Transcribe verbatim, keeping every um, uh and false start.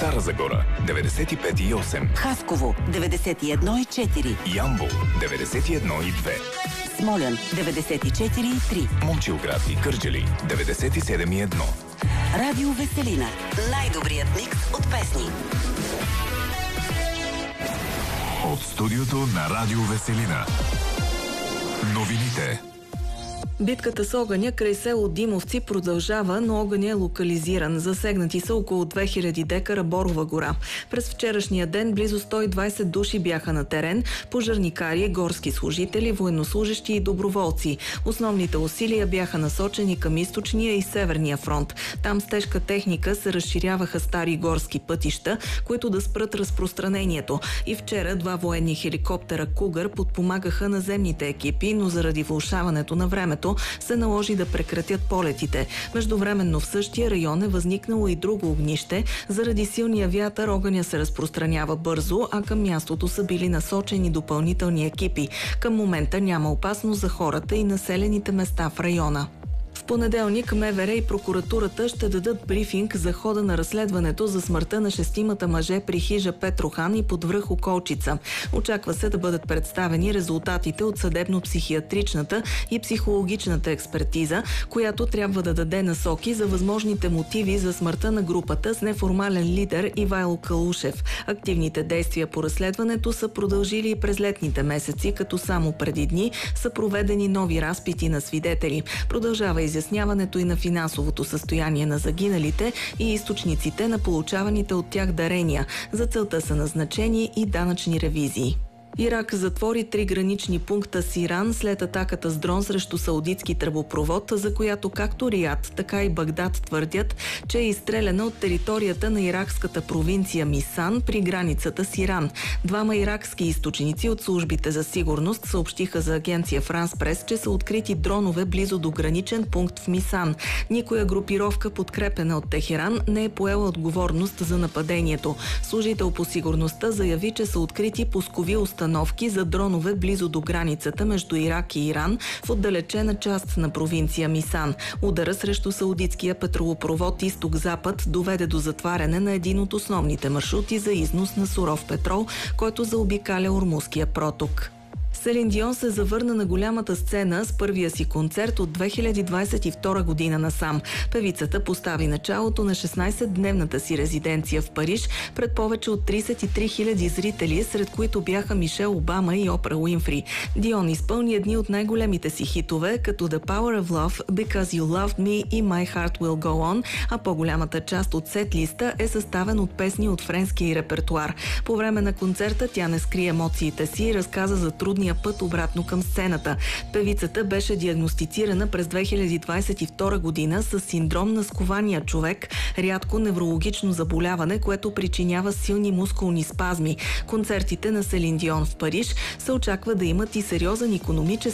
Стара Загора деветдесет и пет и осем, Хасково деветдесет и едно и четири, Ямбол деветдесет и едно и две, Смолян деветдесет и четири и три, Момчилград и Кърджали деветдесет и седем и едно. Радио Веселина. Най-добрият микс от песни. От студиото на Радио Веселина. Новините. Битката с огъня край село Димовци продължава, но огъня е локализиран. Засегнати са около две хиляди декара борова гора. През вчерашния ден близо сто и двадесет души бяха на терен, пожарникари, горски служители, военнослужещи и доброволци. Основните усилия бяха насочени към източния и северния фронт. Там с тежка техника се разширяваха стари горски пътища, които да спрат разпространението. И вчера два военни хеликоптера Кугър подпомагаха наземните екипи, но заради влошаването на времето се наложи да прекратят полетите. Междувременно в същия район е възникнало и друго огнище. Заради силния вятър огъня се разпространява бързо, а към мястото са били насочени допълнителни екипи. Към момента няма опасност за хората и населените места в района. В понеделник МВР и прокуратурата ще дадат брифинг за хода на разследването за смъртта на шестимата мъже при хижа Петрохан и под връх Околчица. Очаква се да бъдат представени резултатите от съдебно-психиатричната и психологичната експертиза, която трябва да даде насоки за възможните мотиви за смъртта на групата с неформален лидер Ивайло Калушев. Активните действия по разследването са продължили и през летните месеци, като само преди дни са проведени нови разпити на свидетели. Продължава изясняването и на финансовото състояние на загиналите и източниците на получаваните от тях дарения. За целта са назначени и данъчни ревизии. Ирак затвори три гранични пункта с Иран след атаката с дрон срещу саудитски тръбопровод, за която както Риад, така и Багдад твърдят, че е изстреляна от територията на иракската провинция Мисан при границата с Иран. Двама иракски източници от службите за сигурност съобщиха за агенция Франс Прес, че са открити дронове близо до граничен пункт в Мисан. Никоя групировка, подкрепена от Техеран, не е поела отговорност за нападението. Служител по сигурността заяви, че са открити пускови установки за дронове близо до границата между Ирак и Иран в отдалечена част на провинция Мисан. Удара срещу саудитския петролопровод Изток-Запад доведе до затваряне на един от основните маршрути за износ на суров петрол, който заобикаля Ормузския проток. Селин Дион се завърна на голямата сцена с първия си концерт от две хиляди двадесет и втора година насам. Певицата постави началото на шестнадесетдневната си резиденция в Париж пред повече от тридесет и три хиляди зрители, сред които бяха Мишел Обама и Опра Уинфри. Дион изпълни едни от най-големите си хитове, като The Power of Love, Because You Loved Me и My Heart Will Go On, а по-голямата част от сет-листа е съставен от песни от френския репертуар. По време на концерта тя не скри емоциите си и разказа за трудния път обратно към сцената. Певицата беше диагностицирана през две хиляди двадесет и втора година с синдром на скования човек, рядко неврологично заболяване, което причинява силни мускулни спазми. Концертите на Селин Дион в Париж се очаква да имат и сериозен икономически